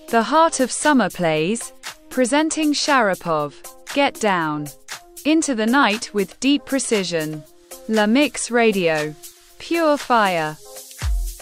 The Heart of Summer plays, presenting Sharapov. Get down into the night with deep precision. La Mix Radio. Pure fire.